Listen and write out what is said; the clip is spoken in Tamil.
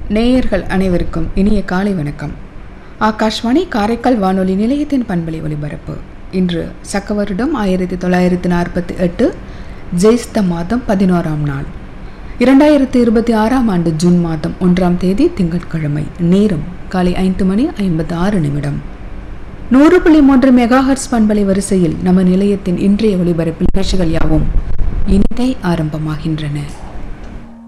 நேயர்கள் அனைவருக்கும் இனிய காலை வணக்கம். ஆகாஷ்வாணி காரைக்கால் வானொலி நிலையத்தின் பண்பலை ஒலிபரப்பு. இன்று சக்கவருடம் 1948 ஜெயிஸ்த மாதம் 11ஆம் நாள், 2026ஆம் ஆண்டு ஜூன் மாதம் 1ஆம் தேதி திங்கட்கிழமை. நேரம் காலை 5:56. 100.3 மெகாஹெர்ட்ஸ் பண்பலை வரிசையில் நம்ம நிலையத்தின் இன்றைய ஒலிபரப்பு நிகழ்ச்சிகள் யாவும் இனிதே ஆரம்பமாகின்றன.